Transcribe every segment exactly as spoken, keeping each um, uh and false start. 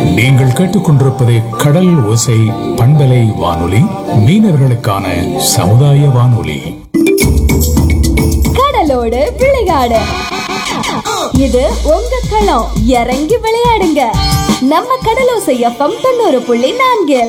நீங்கள் கேட்டுக்கொண்டிருப்பது கடல் ஓசை பண்பலை வானொலி, மீனவர்களுக்கான சமுதாய வானொலி. கடலோடு விளையாடு, இது உங்க களம். இறங்கி விளையாடுங்க, நம்ம கடலோசை எஃப்எம் தொண்ணூறு புள்ளி நான்கில்.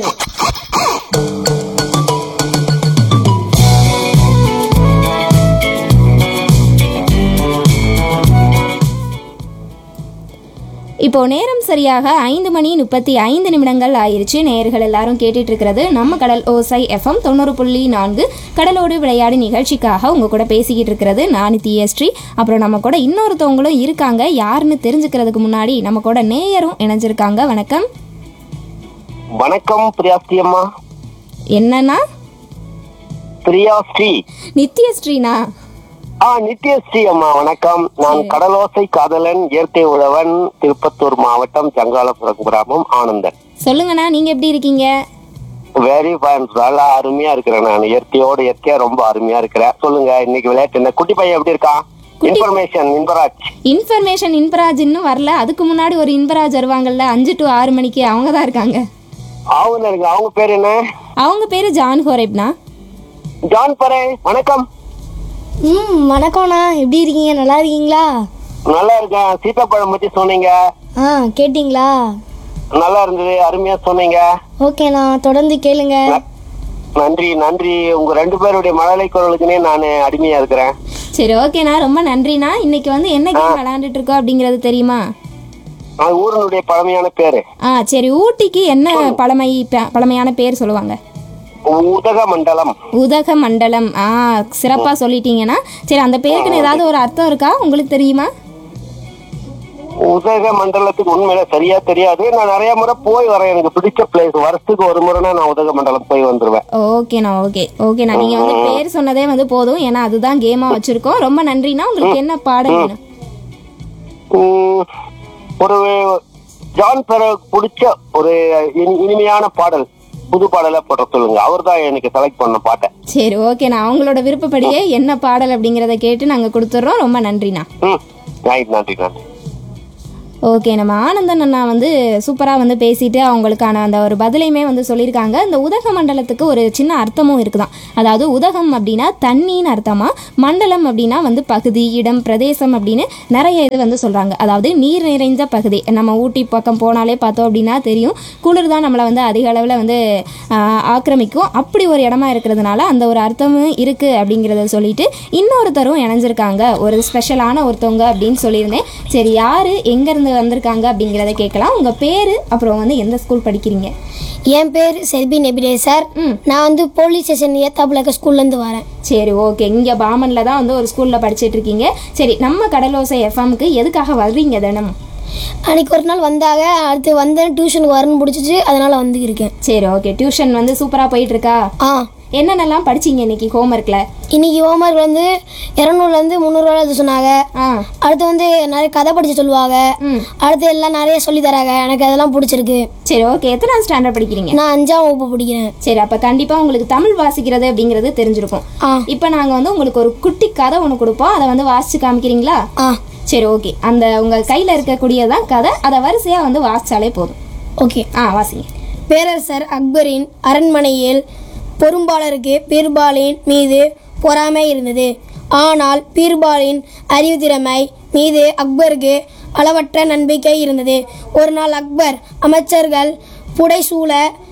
இப்போ நேரம் சரியாக ஐந்து மணி முப்பத்தி ஐந்து நிமிடங்கள் ஆயிருச்சு. நேயர்கள் எல்லாரும் கேட்டுட்டு இருக்கிறது நம்ம கடல் ஓசை எஃப்எம் தொண்ணூறு புள்ளி நான்கு கடலோடு விளையாடு நிகழ்ச்சிக்காக உங்க கூட பேசிக்கிட்டு இருக்கிறது நான் தியஸ்ரீ. அப்புறம் நம்ம கூட இன்னொருத்தவங்களும் இருக்காங்க. யாருன்னு தெரிஞ்சுக்கிறதுக்கு முன்னாடி நம்ம கூட நேயரும் இணைஞ்சிருக்காங்க. வணக்கம். வணக்கம் பிரியாஸ்ரீ அம்மா. என்னன்னா பிரியாஸ்ரீ? நித்யஸ்ரீனா? ஆ, நித்யஸ்ரீ அம்மா வணக்கம். நான் கடலோசை காதலன், இயற்கை உழவன், திருப்பத்தூர் மாவட்டம், ஜங்காலபுரம் கிராமம், ஆனந்தன். சொல்லுங்கண்ணா, நீங்க எப்படி இருக்கீங்க? வெரி ஃபைன், நல்லா அருமையா இருக்கிறேன். நான் இயற்கையோட இயற்கையா ரொம்ப அருமையா இருக்கிறேன். சொல்லுங்க, இன்னைக்கு விளையாட்டு என்ன? குட்டி பையன் எப்படி இருக்கான்? இன்ஃபர்மேஷன் இன்பராஜ். இன்ஃபர்மேஷன் இன்பராஜ் இன்னும் வரல. அதுக்கு முன்னாடி ஒரு இன்பராஜ் வருவாங்கல்ல, அஞ்சு டு ஆறு மணிக்கு, அவங்க தான் இருக்காங்க. அவங்க இருக்கு. அவங்க பேர் என்ன? அவங்க பேரு ஜான் ஹோரேப்னா. ஜான் பரே, வணக்கம். ம் வணக்கம்ண்ணா, எப்படி இருக்கீங்க? நல்லா இருக்கீங்களா? நல்லா இருக்கேன். சீத்தாப்பழம் பத்தி சொன்னீங்க, ஆ கேட்டிங்களா? நல்லா இருந்தது, அருமையா சொன்னீங்க. ஓகேண்ணா, தொடர்ந்து கேளுங்க. நன்றி நன்றி. உங்க ரெண்டு பேருடைய மழலை குரலுக்குனே நான் அடிமையா இருக்கிறேன். சரி, ஓகேண்ணா, ரொம்ப நன்றிண்ணா. இன்னைக்கு வந்து என்ன கேம் விளையாண்டுட்டு இருக்கோம் அப்படிங்கறது தெரியுமா? ஊரனுடைய பழமையான பேரு. ஆ சரி, ஊட்டிக்கு என்ன பழமை பழமையான பேர் சொல்லுவாங்க? உதகமண்டலம். உதகமண்டலம். ஆ சிறப்பா சொல்லிட்டீங்கன்னா. சரி, அந்த பேருக்குன்னு ஏதாவது ஒரு அர்த்தம் இருக்கா, உங்களுக்கு தெரியுமா? உதகமண்டலத்துக்கு உண்மையில சரியா தெரியாது. நான் நிறைய முறை போய் வரேன், எனக்கு பிடிச்ச பிளேஸ். வருஷத்துக்கு ஒரு முறைனா நான் உதகமண்டலம் போய் வந்துருவேன். ஓகேண்ணா, ஓகே ஓகேண்ணா. நீங்க வந்து பேர் சொன்னதே வந்து போதும், ஏன்னா அதுதான் கேமா வச்சிருக்கோம். ரொம்ப நன்றிண்ணா. உங்களுக்கு என்ன பாடம் வேணும்? ஒரு ஜான் பெர பிடிச்ச ஒரு இனிமையான பாடல், புது பாடல போட்ட சொல்லுங்க. அவர் தான் எனக்கு செலக்ட் பண்ண பாட்டை. சரி, ஓகேண்ணா. அவங்களோட விருப்பப்படியே என்ன பாடல் அப்படிங்கறத கேட்டு நாங்க கொடுத்துறோம். ரொம்ப நன்றிண்ணா. ம், நன்றி நன்றி. ஓகே, நம்ம ஆனந்தன் அண்ணா வந்து சூப்பராக வந்து பேசிட்டு அவங்களுக்கான அந்த ஒரு பதிலையுமே வந்து சொல்லியிருக்காங்க. இந்த உதக மண்டலத்துக்கு ஒரு சின்ன அர்த்தமும் இருக்குதான். அதாவது உதகம் அப்படின்னா தண்ணின்னு அர்த்தமா, மண்டலம் அப்படின்னா வந்து பகுதி, இடம், பிரதேசம் அப்படின்னு நிறைய இது வந்து சொல்கிறாங்க. அதாவது நீர் நிறைந்த பகுதி. நம்ம ஊட்டி பக்கம் போனாலே பார்த்தோம் அப்படின்னா தெரியும், குளிர் தான் நம்மளை வந்து அதிக அளவில் வந்து ஆக்கிரமிக்கும். அப்படி ஒரு இடமா இருக்கிறதுனால அந்த ஒரு அர்த்தமும் இருக்குது அப்படிங்கிறத சொல்லிட்டு இன்னொருத்தரும் இணைஞ்சிருக்காங்க, ஒரு ஸ்பெஷலான ஒருத்தவங்க அப்படின்னு சொல்லியிருந்தேன். சரி, யார் எங்கேருந்து வந்திருக்காங்க அப்படிங்கிறத கேட்கலாம். உங்க பேரு, அப்புறம் வந்து எந்த ஸ்கூல் படிக்கிறீங்க? என் பேர் செல்பி நெபிரேசர். நான் வந்து போலீஸ் ஸ்டேஷன் ஏத்தாப்புல இருக்க ஸ்கூல்ல இருந்து வரேன். சரி, ஓகே. இங்க பாமன்ல தான் வந்து ஒரு ஸ்கூல்ல படிச்சுட்டு இருக்கீங்க. சரி, நம்ம கடலோசை எஃப்எம்க்கு எதுக்காக வர்றீங்க தினம்? அன்னைக்கு ஒரு நாள் வந்தாங்க, அடுத்து வந்தேன், டியூஷனுக்கு வரணும்னு பிடிச்சிச்சு, அதனால வந்து இருக்கேன். சரி, ஓகே. டியூஷன் வந்து சூப்பரா போயிட்டு இருக்கா? ஆ. என்னென்னலாம் படிச்சீங்க இன்னைக்கு ஹோம்ஒர்க்ல? இன்னைக்கு ஹோம்ஒர்க் வந்து இரநூறுலேருந்து முந்நூறுவா எழுத சொன்னாங்க. அடுத்து வந்து நிறைய கதை படிச்சு சொல்லுவாங்க. அடுத்து எல்லாம் நிறைய சொல்லி தராங்க. எனக்கு அதெல்லாம் பிடிச்சிருக்கு. சரி, ஓகே. எத்தனாவது ஸ்டாண்டர்ட் படிக்கிறீங்க? நான் அஞ்சாம் வகுப்பு படிக்கிறேன். சரி, அப்போ கண்டிப்பாக உங்களுக்கு தமிழ் வாசிக்கிறது அப்படிங்கிறது தெரிஞ்சிருக்கும். இப்போ நாங்கள் வந்து உங்களுக்கு ஒரு குட்டி கதை ஒன்று கொடுப்போம், அதை வந்து வாசிச்சு காமிக்கிறீங்களா? ஆ சரி, ஓகே. அந்த உங்கள் கையில் இருக்கக்கூடியதான் கதை, அதை வரிசையாக வந்து வாசிச்சாலே போதும். ஓகே. ஆ, வாசிங்க. பேரரசர் அக்பரின் அரண்மனையில் பொறும்பாளருக்கு பீர்பாலின் மீது பொறாமை இருந்தது. ஆனால் பீர்பாலின் அறிவு திறமை மீது அக்பருக்கு அளவற்ற நம்பிக்கை இருந்தது. ஒரு நாள் அக்பர் அமைச்சர்கள் புடைசூழ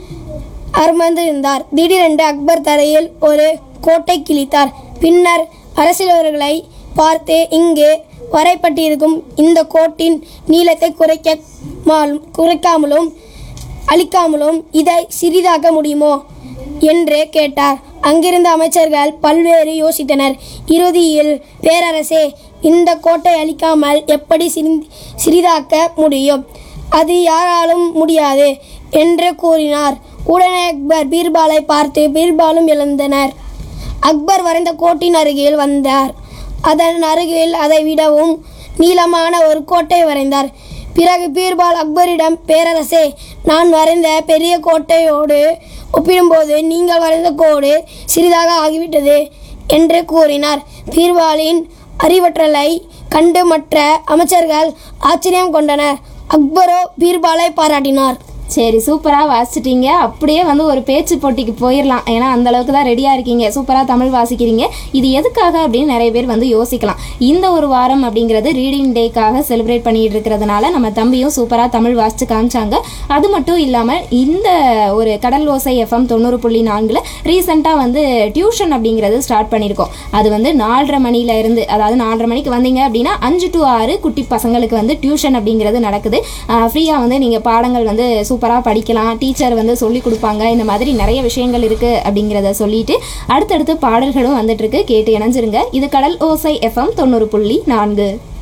அமர்ந்திருந்தார். திடீரென்று அக்பர் தரையில் ஒரு கோட்டை கிழித்தார். பின்னர் அரசியலவர்களை பார்த்து, இங்கே வரைப்பட்டிருக்கும் இந்த கோட்டின் நீளத்தை குறைக்க குறைக்காமலும் அழிக்காமலும் இதை சிறிதாக்க முடியுமோ என்று கேட்டார். அங்கிருந்த அமைச்சர்கள் பல்வேறு யோசித்தனர். இறுதியில், பேரரசே, இந்த கோட்டை அழிக்காமல் எப்படி சிறிதாக்க முடியும்? அது யாராலும் முடியாது என்று கூறினார். உடனே அக்பர் பீர்பாலை பார்த்து பீர்பாலும் எழுந்தனர். அக்பர் வரைந்த கோட்டின் அருகில் வந்தார். அதன் அருகில் அதை விடவும் நீளமான ஒரு கோட்டை வரைந்தார். பிறகு பீர்பால் அக்பரிடம், பேரரசே, நான் வரைந்த பெரிய கோட்டையோடு ஒப்பிடும்போது நீங்கள் வரைந்த கோடு சிறிதாக ஆகிவிட்டது என்று கூறினார். பீர்பாலின் அறிவற்றலை கண்டு மற்ற அமைச்சர்கள் ஆச்சரியம் கொண்டனர். அக்பரோ பீர்பாலை பாராட்டினார். சரி, சூப்பராக வாசிச்சிட்டீங்க. அப்படியே வந்து ஒரு பேச்சு போட்டிக்கு போயிடலாம், ஏன்னா அந்த அளவுக்கு தான் ரெடியாக இருக்கீங்க. சூப்பராக தமிழ் வாசிக்கிறீங்க. இது எதுக்காக அப்படின்னு நிறைய பேர் வந்து யோசிக்கலாம். இந்த ஒரு வாரம் அப்படிங்கிறது ரீடிங் டேக்காக செலிப்ரேட் பண்ணிட்டு இருக்கிறதுனால நம்ம தம்பியும் சூப்பராக தமிழ் வாசித்து காமிச்சாங்க. அது மட்டும் இல்லாமல் இந்த ஒரு கடல் ஓசை எஃப்எம் தொண்ணூறு புள்ளி நான்கில் ரீசெண்டாக வந்து டியூஷன் அப்படிங்கிறது ஸ்டார்ட் பண்ணியிருக்கோம். அது வந்து நாலரை மணியில இருந்து, அதாவது நாலரை மணிக்கு வந்தீங்க அப்படின்னா அஞ்சு டு ஆறு குட்டி பசங்களுக்கு வந்து டியூஷன் அப்படிங்கிறது நடக்குது. ஃப்ரீயாக வந்து நீங்கள் பாடங்கள் வந்து சூப்பராக படிக்கலாம். டீச்சர் வந்து சொல்லி கொடுப்பாங்க. இந்த மாதிரி நிறைய விஷயங்கள் இருக்குது அப்படிங்கிறத சொல்லிட்டு அடுத்தடுத்து பாடல்களும் வந்துட்டு இருக்கு. கேட்டு இணைஞ்சிருங்க. இது கடல் ஓசை எஃப்எம் தொண்ணூறு புள்ளி நான்கு.